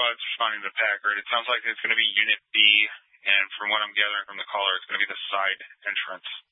that's responding to the Packard. It sounds like it's going to be Unit B, and from what I'm gathering from the caller, it's going to be the side entrance.